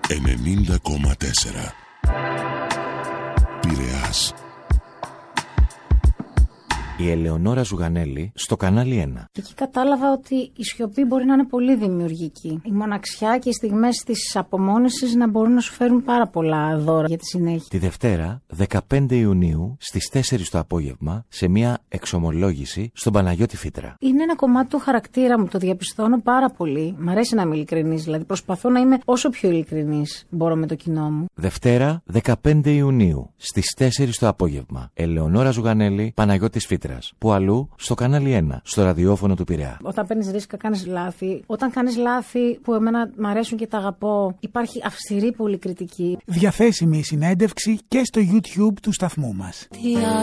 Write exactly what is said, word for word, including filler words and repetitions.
ενενήντα κόμμα τέσσερα Πειραιάς. Η Ελεονόρα Ζουγανέλη στο κανάλι ένα. Και εκεί κατάλαβα ότι η σιωπή μπορεί να είναι πολύ δημιουργική. Η μοναξιά και οι στιγμές της απομόνωσης να μπορούν να σου φέρουν πάρα πολλά δώρα για τη συνέχεια. Τη Δευτέρα, δεκαπέντε Ιουνίου, στις τέσσερις το απόγευμα, σε μια εξομολόγηση στον Παναγιώτη Φύτρα. Είναι ένα κομμάτι του χαρακτήρα μου, το διαπιστώνω πάρα πολύ. Μ' αρέσει να είμαι ειλικρινής, δηλαδή προσπαθώ να είμαι όσο πιο ειλικρινής μπορώ με το κοινό μου. Δευτέρα, δεκαπέντε Ιουνίου, στις τέσσερις το απόγευμα. Ελεονόρα Ζουγανέλη, Παναγιώτης Φύτρας. Που αλλού στο κανάλι ένα, στο ραδιόφωνο του Πειραιά. Όταν παίρνεις ρίσκα, κάνεις λάθη. Όταν κάνεις λάθη που εμένα μ' αρέσουν και τα αγαπώ, υπάρχει αυστηρή πολυκριτική. Διαθέσιμη η συνέντευξη και στο YouTube του σταθμού μας.